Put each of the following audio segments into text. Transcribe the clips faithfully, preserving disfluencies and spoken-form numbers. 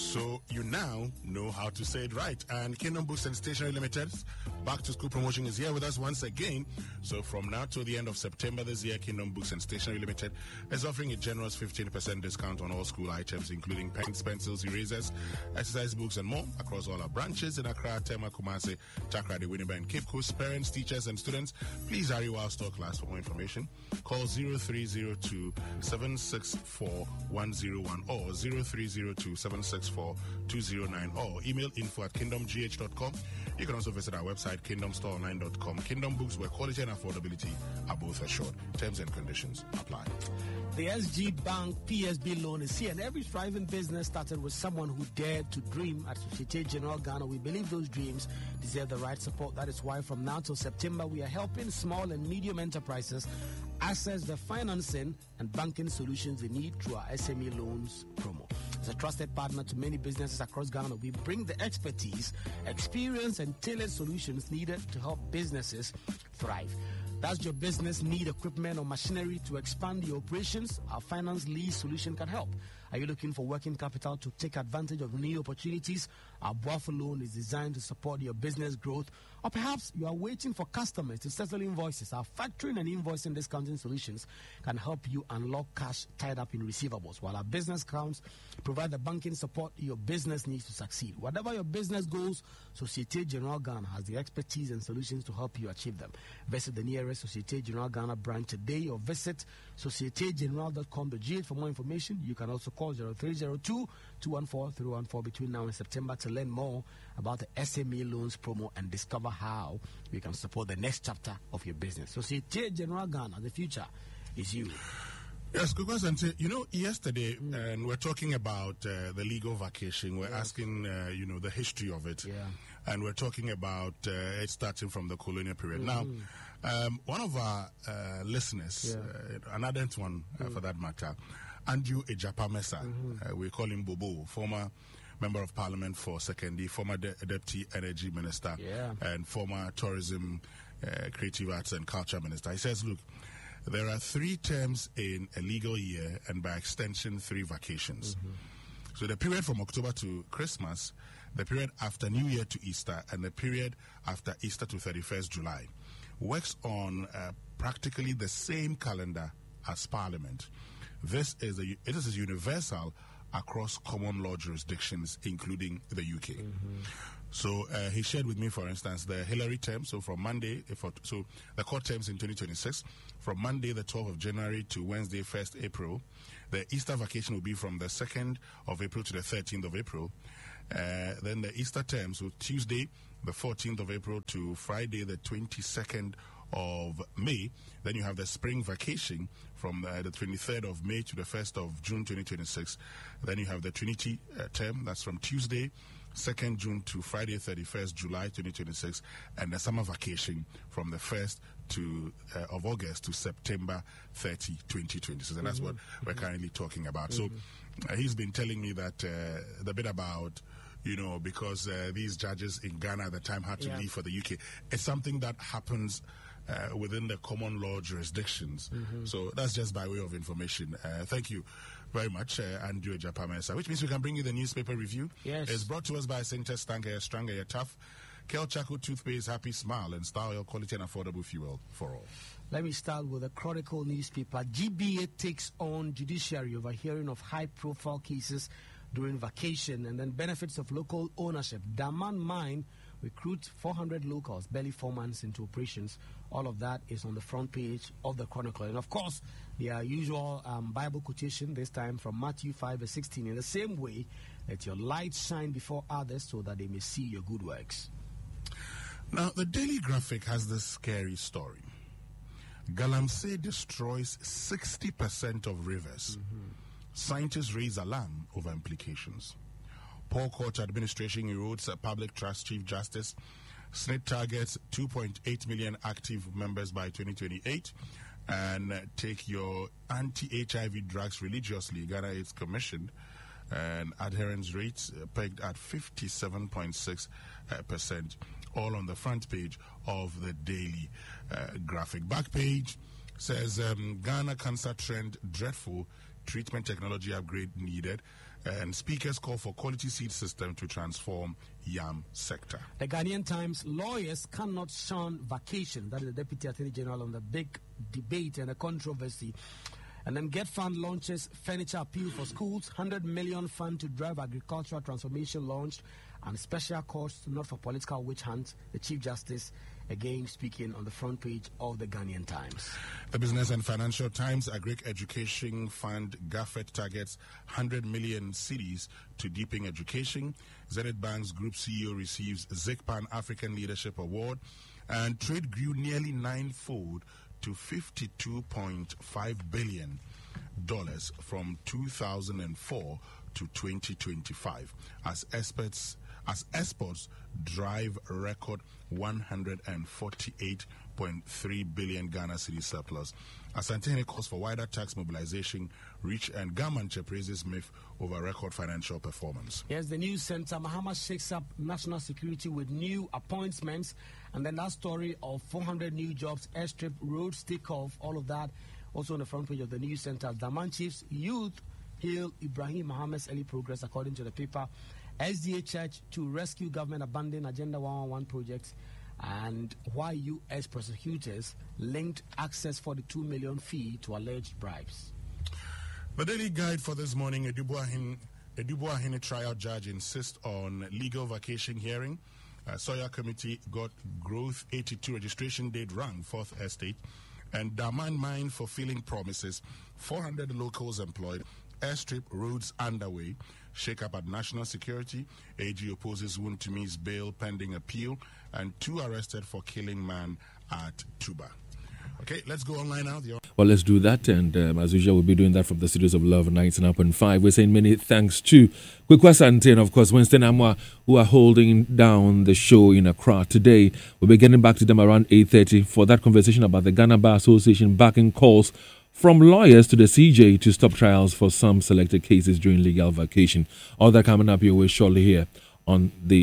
So you now know how to say it right. And Kingdom Books and Stationery Limited back to school promotion is here with us once again. So from now till the end of September this year, Kingdom Books and Stationery Limited is offering a generous fifteen percent discount on all school items, including pens, pencils, erasers, exercise books, and more across all our branches in Accra, Tema, Kumasi, Takrady, Winneba, and Cape Coast. Parents, teachers, and students, please hurry while stock lasts. For more information, call zero three zero two, seven six four, one zero one or zero three zero two, seven six four, two zero nine or email info at kingdom g h dot com. You can also visit our website, kingdom store online dot com. Kingdom Books, where quality and affordability are both assured. Terms and conditions apply. The S G Bank P S B loan is here, and every thriving business started with someone who dared to dream. At Societe Generale Ghana, we believe those dreams deserve the right support. That is why from now till September, we are helping small and medium enterprises access the financing and banking solutions they need through our S M E loans promo. As a trusted partner to many businesses across Ghana, we bring the expertise, experience, and tailored solutions needed to help businesses thrive. Does your business need equipment or machinery to expand your operations? Our finance lease solution can help. Are you looking for working capital to take advantage of new opportunities? Our Boafo loan is designed to support your business growth. Or perhaps you are waiting for customers to settle invoices. Our factoring and invoicing discounting solutions can help you unlock cash tied up in receivables, while our business accounts provide the banking support your business needs to succeed. Whatever your business goals, Societe Generale Ghana has the expertise and solutions to help you achieve them. Visit the nearest Societe Generale Ghana branch today or visit societe generale dot com dot g h for more information. You can also call zero three zero two, two one four, three one four between now and September to learn more about the S M E loans promo and discover how we can support the next chapter of your business. Societe Generale Ghana, the future is you. Yes, because you know, yesterday, mm. and we're talking about uh, the legal vacation. We're yes. asking, uh, you know, the history of it, yeah. and we're talking about uh, it starting from the colonial period. Mm. Now, um, one of our uh, listeners, yeah. uh, another one uh, mm. for that matter, Andrew Ejapamesa, mm-hmm. uh, we call him Bobo, former Member of Parliament for Sekondi, former de- Deputy Energy Minister, yeah. and former Tourism, uh, Creative Arts and Culture Minister. He says, look, there are three terms in a legal year and by extension, three vacations. Mm-hmm. So the period from October to Christmas, the period after New Year to Easter, and the period after Easter to thirty-first July works on uh, practically the same calendar as Parliament. This is a, it is universal across common law jurisdictions, including the U K. Mm-hmm. So uh, he shared with me, for instance, the Hillary term. So from Monday, for, so the court terms in twenty twenty-six, from Monday the twelfth of January to Wednesday first April. The Easter vacation will be from the second of April to the thirteenth of April. Uh, then the Easter term, so Tuesday the fourteenth of April to Friday the twenty-second of May. Then you have the spring vacation from uh, the twenty-third of May to the first of June twenty twenty-six. Then you have the Trinity uh, term, that's from Tuesday second June to Friday thirty-first July twenty twenty-six, and the summer vacation from the first to uh, of August to September thirtieth twenty twenty-six, and that's mm-hmm. what we're mm-hmm. currently talking about. Mm-hmm. So uh, he's been telling me that uh, the bit about, you know, because uh, these judges in Ghana at the time had to yeah. leave for the U K. It's something that happens uh, within the common law jurisdictions. Mm-hmm. So that's just by way of information. Uh, thank you very much, uh, Andrew Ejapamesa, which means we can bring you the newspaper review. Yes. It's brought to us by Saint Stanger, Stronger, You're Tough, Kel Chaco Toothpaste, Happy Smile, and Star Oil, quality and affordable fuel for all. Let me start with the Chronicle newspaper. G B A takes on judiciary over hearing of high-profile cases during vacation, and then benefits of local ownership. Daman Mine recruits four hundred locals, barely four months into operations. All of that is on the front page of the Chronicle. And of course, the usual um, Bible quotation, this time from Matthew five verse sixteen. In the same way, let your light shine before others so that they may see your good works. Now, the Daily Graphic has this scary story. Galamsey destroys sixty percent of rivers. Mm-hmm. Scientists raise alarm over implications. Poor court administration erodes a public trust. Chief Justice S N I T targets two point eight million active members by twenty twenty-eight. And uh, take your anti-H I V drugs religiously. Ghana is commissioned. And adherence rates uh, pegged at fifty-seven point six percent. All on the front page of the Daily uh, Graphic. Back page says um, Ghana cancer trend dreadful, treatment technology upgrade needed. And speakers call for quality seed system to transform yam sector. The Ghanaian Times, lawyers cannot shun vacation. That is the Deputy Attorney General on the big debate and a controversy. And then Get Fund launches furniture appeal for schools, one hundred million fund to drive agricultural transformation launched, and special costs not for political witch hunt. The Chief Justice again speaking on the front page of the Ghanaian Times. The Business and Financial Times, Agric Education Fund GAFET targets one hundred million cedis to deepen education. Zenith Bank's Group C E O receives ZICPAN African Leadership Award, and trade grew nearly ninefold to fifty-two point five billion dollars from two thousand four to twenty twenty-five as experts as exports drive a record one hundred forty-eight point three billion Ghana cedi surplus. Asantehene calls for wider tax mobilization, reach, and Gamanche praises M I F over record financial performance. Yes, the news center, Mahama shakes up national security with new appointments, and then that story of four hundred new jobs, airstrip, roads take off, all of that also on the front page of the news center. Daman Chiefs youth hail Ibrahim Mohammed's early progress, according to the paper. S D A Church to rescue government abandoned Agenda one one one projects, and why U S prosecutors linked access for the two million fee to alleged bribes. The daily guide for this morning, a Dubois-Hine trial judge insists on legal vacation hearing. Uh, Sawyer Committee got Growth eighty-two registration date wrong, Fourth Estate, and Daman Mine fulfilling promises, four hundred locals employed, airstrip roads underway, shake up at national security, A G opposes Wuntumi's bail pending appeal, and two arrested for killing man at Tuba. Okay, let's go online now. Well, let's do that, and um, as usual, we'll be doing that from the studios of Love ninety-nine point five. We're saying many thanks to Kwekwa Sante and, of course, Winston Amwa, who are holding down the show in Accra today. We'll be getting back to them around eight thirty for that conversation about the Ghana Bar Association backing calls from lawyers to the C J to stop trials for some selected cases during legal vacation. All that coming up your way shortly here on the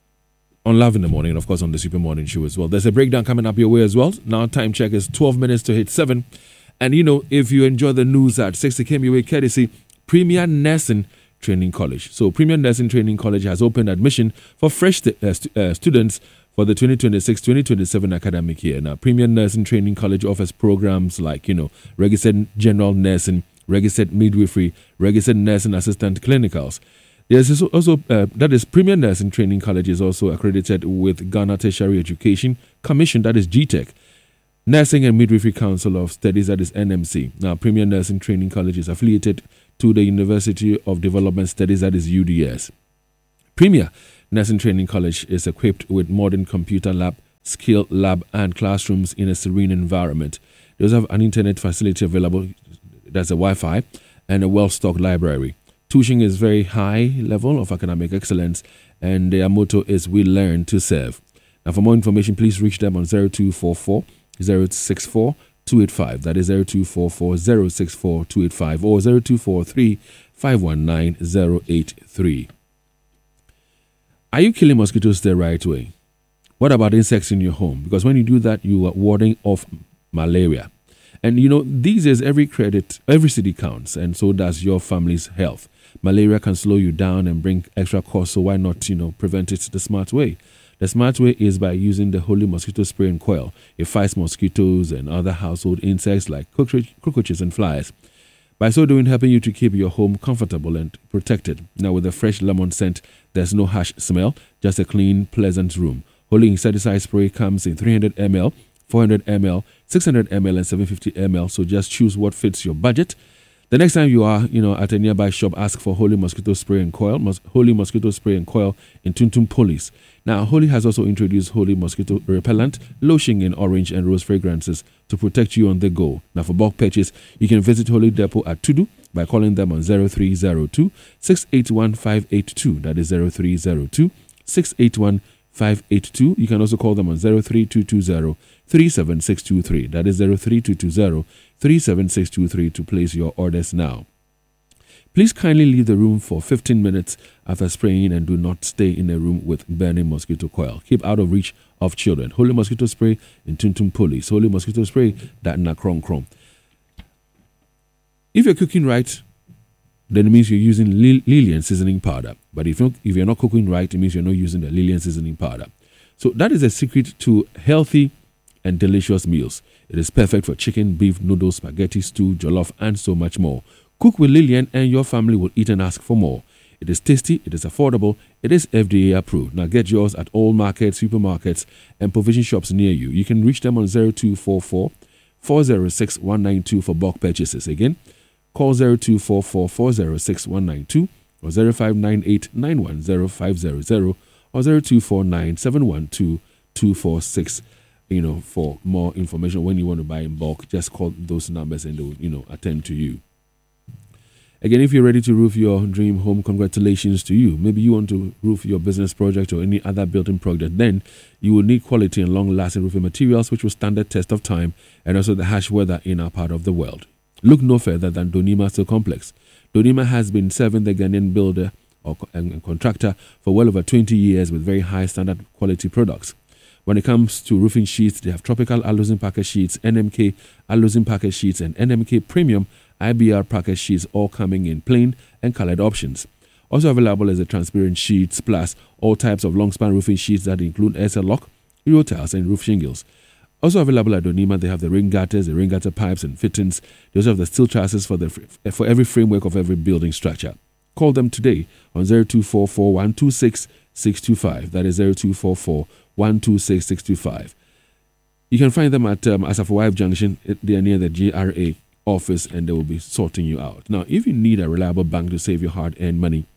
on Love in the Morning, and of course on the Super Morning Show as well. There's a breakdown coming up your way as well. Now time check is twelve minutes to hit seven. And you know, if you enjoy the news at six, it came your way courtesy Premier Nursing Training College. So Premier Nursing Training College has opened admission for fresh st- uh, st- uh, students for the twenty twenty-six twenty twenty-seven academic year. Now, Premier Nursing Training College offers programs like, you know, registered general nursing, registered midwifery, registered nursing assistant clinicals. There's also, uh, that is, Premier Nursing Training College is also accredited with Ghana Tertiary Education Commission, that is G T E C, Nursing and Midwifery Council of Studies, that is N M C. Now, Premier Nursing Training College is affiliated to the University of Development Studies, that is U D S. Premier Nursing Training College is equipped with modern computer lab, skill lab, and classrooms in a serene environment. They also have an internet facility available, that's a Wi-Fi, and a well-stocked library. Tuition is very high level of academic excellence, and their motto is "We learn to serve." Now, for more information, please reach them on zero two four four, zero six four, two eight five. That is zero two four four, zero six four, two eight five or zero two four three, five one nine, zero eight three. Are you killing mosquitoes the right way? What about insects in your home? Because when you do that, you are warding off malaria. And you know, these days every credit, every city counts, and so does your family's health. Malaria can slow you down and bring extra costs, so why not, you know, prevent it the smart way? The smart way is by using the Holy Mosquito Spray and Coil. It fights mosquitoes and other household insects like cockroaches and flies. By so doing, helping you to keep your home comfortable and protected. Now, with the fresh lemon scent, there's no harsh smell, just a clean, pleasant room. Holy Insecticide Spray comes in three hundred milliliters, four hundred milliliters, six hundred milliliters, and seven hundred fifty milliliters, so just choose what fits your budget. The next time you are, you know, at a nearby shop, ask for Holy Mosquito Spray and Coil, Mos- Holy Mosquito Spray and Coil in Tuntum Police. Now, Holy has also introduced Holy Mosquito Repellent, lotion in orange and rose fragrances to protect you on the go. Now, for bulk purchase, you can visit Holy Depot at Tudu by calling them on zero three zero two, six eight one, five eight two. That is zero three zero two, six eight one, five eight two. You can also call them on zero three two two zero, three seven six two three. That is zero three two two zero, three seven six two three to place your orders now. Please kindly leave the room for fifteen minutes after spraying and do not stay in a room with burning mosquito coil. Keep out of reach of children. Holy Mosquito Spray in Tuntum Police. Holy Mosquito Spray that na kron kron. If you're cooking right, then it means you're using Li- Lilian seasoning powder. But if you're, if you're not cooking right, it means you're not using the Lilian seasoning powder. So that is a secret to healthy and delicious meals. It is perfect for chicken, beef, noodles, spaghetti, stew, jollof, and so much more. Cook with Lilian and your family will eat and ask for more. It is tasty, it is affordable, it is F D A approved. Now get yours at all markets, supermarkets, and provision shops near you. You can reach them on zero two four four, four zero six, one nine two for bulk purchases. Again, call zero two four four, four zero six, one nine two or zero five nine eight, nine one zero, five zero zero or zero two four nine, seven one two, two four six. You know, for more information when you want to buy in bulk, just call those numbers and they will, you know, attend to you. Again, if you're ready to roof your dream home, congratulations to you. Maybe you want to roof your business project or any other building project. Then you will need quality and long-lasting roofing materials which will stand the test of time and also the harsh weather in our part of the world. Look no further than Donima Steel Complex. Donima has been serving the Ghanaian builder or and contractor for well over twenty years with very high standard quality products. When it comes to roofing sheets, they have tropical Alusin package sheets, N M K Alusin package sheets, and N M K Premium I B R package sheets, all coming in plain and colored options. Also available is the transparent sheets, plus all types of long span roofing sheets that include air lock, Euro tiles, and roof shingles. Also available at Donima, they have the ring gutters, the ring gutter pipes and fittings. They also have the steel trusses for the for every framework of every building structure. Call them today on zero two four four, one two six, six two five. That is zero two four four, one two six, six two five. You can find them at um, Asafo Junction. They are near the G R A office and they will be sorting you out. Now, if you need a reliable bank to save your hard-earned money,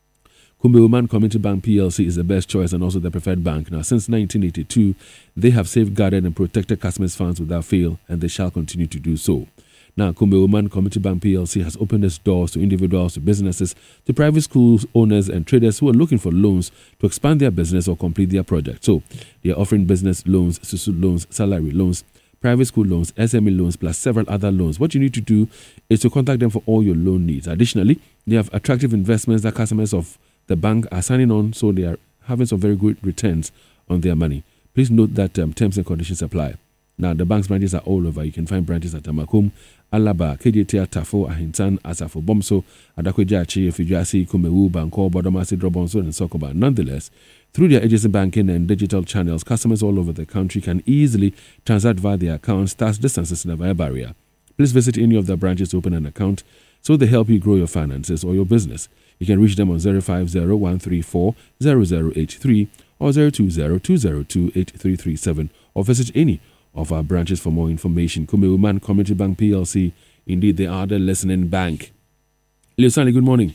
Kumbe Woman Community Bank P L C is the best choice and also the preferred bank. Now, since nineteen eighty-two, they have safeguarded and protected customers' funds without fail, and they shall continue to do so. Now, Kumbe Woman Community Bank P L C has opened its doors to individuals, to businesses, to private schools, owners, and traders who are looking for loans to expand their business or complete their project. So, they are offering business loans, susu loans, salary loans, private school loans, S M E loans, plus several other loans. What you need to do is to contact them for all your loan needs. Additionally, they have attractive investments that customers of the bank are signing on, so they are having some very good returns on their money. Please note that um, terms and conditions apply. Now, the bank's branches are all over. You can find branches at Tamakum, Alaba, K J T, Tafo, Ahintan, Asafo, Bomso, Adakwejachi, Fijasi, Kumewu, Banko, Bodomasi, Drobonso, and Sokoba. Nonetheless, through their agency banking and digital channels, customers all over the country can easily transact via their accounts, thus distances never a barrier. Please visit any of their branches to open an account so they help you grow your finances or your business. You can reach them on zero five zero, one three four, zero zero eight three or zero two zero, two zero two, eight three three seven or visit any of our branches for more information. Kumbe Woman Community Bank P L C, indeed they are the listening bank. Leo Stanley, good morning.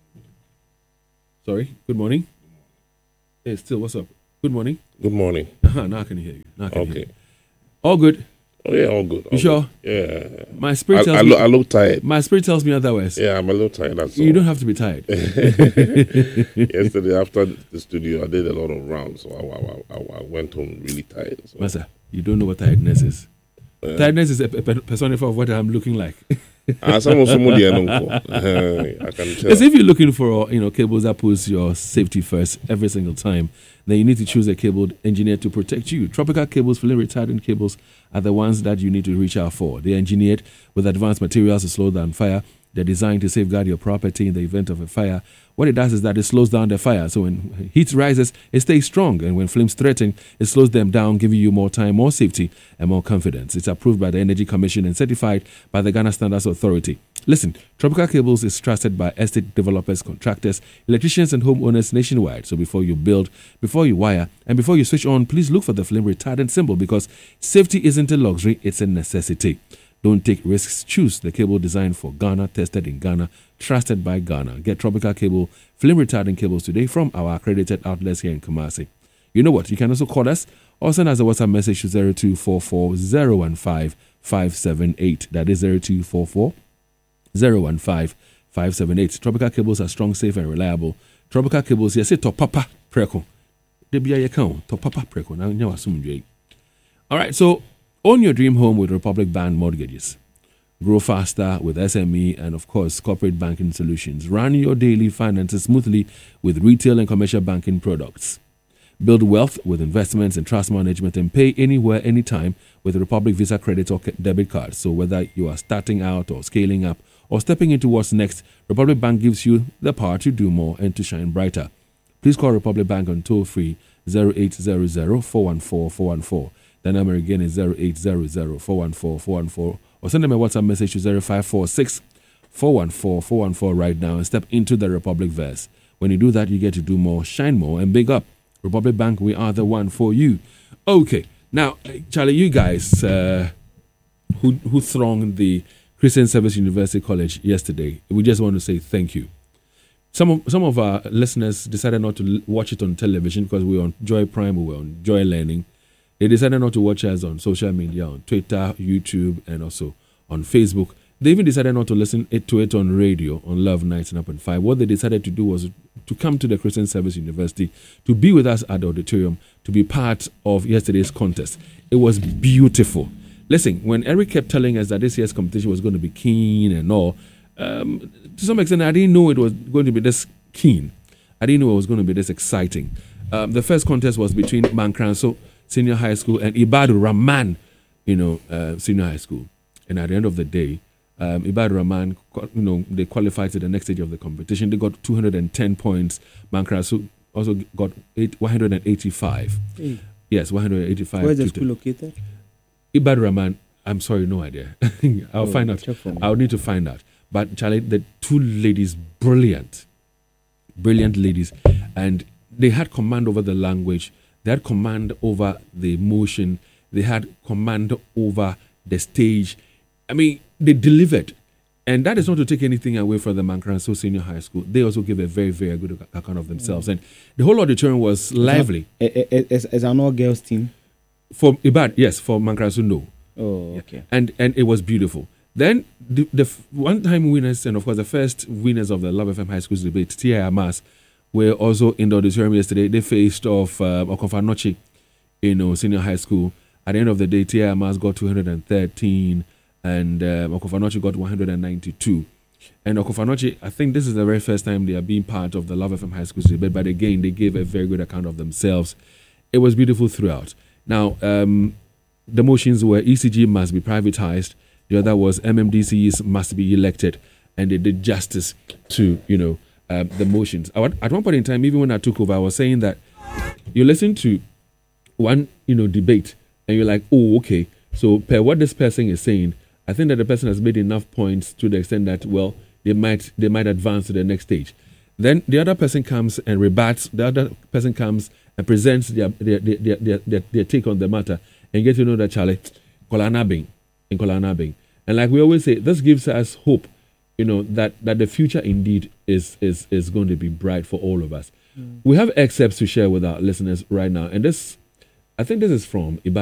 Sorry, good morning. Hey, still, what's up? Good morning. Good morning. Uh-huh, now I can hear you. Now I can Okay. hear you. All good? Oh, yeah, all good. All You sure? good. Yeah. My spirit I, tells I, me look, I look tired. my spirit tells me otherwise. Yeah, I'm a little tired. That's You all. don't have to be tired. Yesterday, after the studio, I did a lot of rounds, so I, I, I, I went home really tired. So. Master, you don't know what tiredness is. Uh, Tiredness is a pe- pe- personification of what I'm looking like. Ah, some of somebody I know. I can tell. Because if you're looking for, you know, cables that puts your safety first every single time, then you need to choose a cable engineer to protect you. Tropical cables, flame retardant cables are the ones that you need to reach out for. They're engineered with advanced materials to slow down fire. They're designed to safeguard your property in the event of a fire. What it does is that it slows down the fire. So when heat rises, it stays strong. And when flames threaten, it slows them down, giving you more time, more safety, and more confidence. It's approved by the Energy Commission and certified by the Ghana Standards Authority. Listen, Tropical Cables is trusted by estate developers, contractors, electricians, and homeowners nationwide. So before you build, before you wire, and before you switch on, please look for the flame retardant symbol, because safety isn't a luxury, it's a necessity. Don't take risks. Choose the cable designed for Ghana, tested in Ghana, trusted by Ghana. Get Tropical Cable flame retardant cables today from our accredited outlets here in Kumasi. You know what? You can also call us or send us a WhatsApp message to zero two four four, zero one five, five seven eight. That is zero two four four, zero one five, five seven eight. Tropical Cables are strong, safe, and reliable. Tropical Cables, yes, it's Topapa Preko. They be a account. Topapa Preko. Now, you assume. All right, so own your dream home with Republic Band Mortgages. Grow faster with S M E and, of course, corporate banking solutions. Run your daily finances smoothly with retail and commercial banking products. Build wealth with investments and trust management, and pay anywhere, anytime with Republic Visa credit or debit cards. So whether you are starting out or scaling up or stepping into what's next, Republic Bank gives you the power to do more and to shine brighter. Please call Republic Bank on toll-free zero eight zero zero, four one four, four one four. The number again is zero eight zero zero, four one four, four one four. Or send them a WhatsApp message to zero five four six, four one four, four one four right now and step into the Republic verse. When you do that, you get to do more, shine more, and big up. Republic Bank, we are the one for you. Okay, now, Charlie, you guys uh, who, who thronged the Christian Service University College yesterday, we just want to say thank you. Some of, some of our listeners decided not to watch it on television because we were on Joy Prime, we were on Joy Learning. They decided not to watch us on social media, on Twitter, YouTube, and also on Facebook. They even decided not to listen it, to it on radio, on Love ninety-nine point five. What they decided to do was to come to the Christian Service University, to be with us at the auditorium, to be part of yesterday's contest. It was beautiful. Listen, when Eric kept telling us that this year's competition was going to be keen and all, um, to some extent, I didn't know it was going to be this keen. I didn't know it was going to be this exciting. Um, the first contest was between Mankranso Senior High School and Ibadu Rahman, you know, uh, Senior High School. And at the end of the day, um, Ibadu Rahman, you know, they qualified to the next stage of the competition. They got two hundred ten points. Mankranso also got eight, one hundred eighty-five. Hey. Yes, one hundred eighty-five. Where is the school located? Ibadu Rahman, I'm sorry, no idea. I'll oh, find out. I'll need to find out. But Charlie, the two ladies, brilliant, brilliant ladies, and they had command over the language. They had command over the emotion. They had command over the stage. I mean, they delivered. And that is not to take anything away from the Mankranso Senior High School. They also gave a very, very good account of themselves. Mm. And the whole auditorium was lively. As, as an all-girls team? For Ibad, yes. For Mankranso, no. Oh, okay. Yeah. And and it was beautiful. Then the, the one-time winners, and of course the first winners of the Love F M High Schools debate, T I Amas, were also in the auditorium yesterday. They faced off uh, Okofanochi, you know, Senior High School. At the end of the day, T I Amas got two hundred thirteen, and uh, Okofanochi got one hundred ninety-two. And Okofanochi, I think this is the very first time they are being part of the Love F M High Schools debate. But again, they gave a very good account of themselves. It was beautiful throughout. Now, um, the motions were E C G must be privatized. The other was M M D Cs must be elected, and they did justice to, you know, uh, the motions. At one point in time, even when I took over, I was saying that you listen to one, you know, debate, and you're like, oh, okay. So per what this person is saying, I think that the person has made enough points to the extent that, well, they might they might advance to the next stage. Then the other person comes and rebats. The other person comes and presents their their their their, their, their take on the matter, and get to know that Charlie, Kolanabing. In Kolanabing. And like we always say, this gives us hope, you know, that, that the future indeed is, is, is going to be bright for all of us. Mm. We have excerpts to share with our listeners right now. And this, I think this is from Iba.